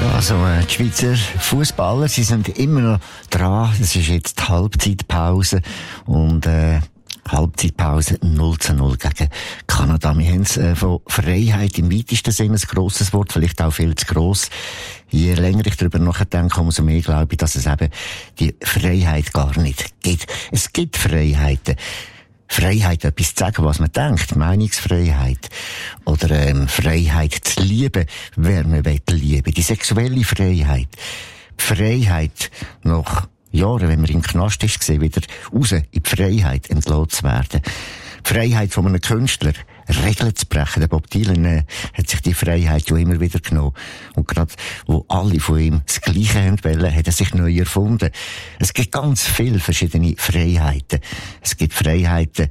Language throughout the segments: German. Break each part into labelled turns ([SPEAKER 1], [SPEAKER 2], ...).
[SPEAKER 1] Also, die Schweizer Fußballer, sie sind immer noch dran. Es ist jetzt die Halbzeitpause und Halbzeitpause 0:0 gegen Kanada. Wir haben von Freiheit im weitesten Sinne ein grosses Wort, vielleicht auch viel zu gross. Je länger ich darüber nachdenke, umso mehr glaube ich, dass es eben die Freiheit gar nicht gibt. Es gibt Freiheiten. Freiheit, etwas zu sagen, was man denkt, Meinungsfreiheit. Oder Freiheit zu lieben, wer man lieben will. Die sexuelle Freiheit. Die Freiheit, nach Jahren, wenn man im Knast ist, wieder raus in die Freiheit entlassen zu werden. Die Freiheit von einem Künstler, Regeln zu brechen. Der Bob Dylan hat sich die Freiheit ja immer wieder genommen. Und gerade, wo alle von ihm das Gleiche haben wollen, hat er sich neu erfunden. Es gibt ganz viele verschiedene Freiheiten. Es gibt Freiheiten,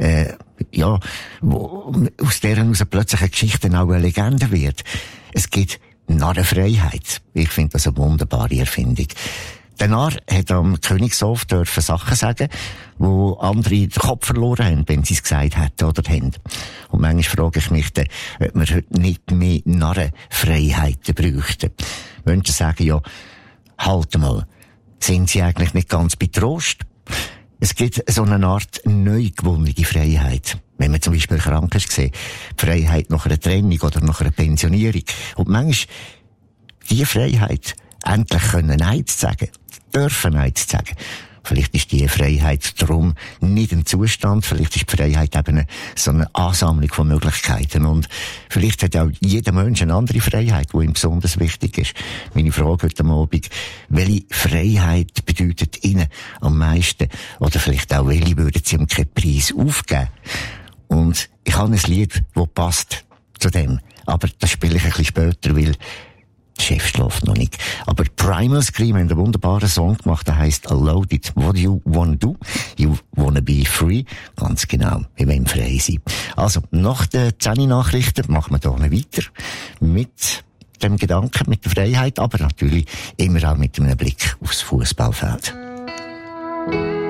[SPEAKER 1] wo aus deren plötzlich eine Geschichte auch eine Legende wird. Es gibt Narrenfreiheit. Ich finde das eine wunderbare Erfindung. Der Narr hat am Königshof dürfen Sachen sagen, wo andere den Kopf verloren haben, wenn sie es gesagt hätten oder haben. Und manchmal frage ich mich dann, ob wir heute nicht mehr Narrenfreiheiten bräuchten. Menschen sagen ja, halt mal, sind sie eigentlich nicht ganz bei Trost? Es gibt so eine Art neu gewonnene Freiheit. Wenn man zum Beispiel krank ist, die Freiheit nach einer Trennung oder nach einer Pensionierung. Und manchmal die Freiheit, endlich können Nein zu sagen, dürfen Nein zu sagen. Vielleicht ist die Freiheit darum nicht ein Zustand, vielleicht ist die Freiheit eben so eine Ansammlung von Möglichkeiten. Und vielleicht hat auch jeder Mensch eine andere Freiheit, die ihm besonders wichtig ist. Meine Frage heute Abend, welche Freiheit bedeutet Ihnen am meisten? Oder vielleicht auch, welche würden Sie um keinen Preis aufgeben? Und ich habe ein Lied, das passt zu dem. Aber das spiele ich ein bisschen später, weil der Chef schläft noch nicht. Aber Primal Scream haben einen wunderbaren Song gemacht, der heisst Loaded. What do you wanna do? You wanna be free? Ganz genau. Wir wollen frei sein. Also, nach den 10 Nachrichten machen wir hier weiter. Mit dem Gedanken, mit der Freiheit, aber natürlich immer auch mit einem Blick aufs Fußballfeld.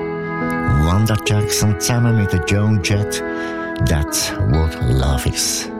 [SPEAKER 1] Wanda Jackson zusammen mit der Joan Jett. That's what love is.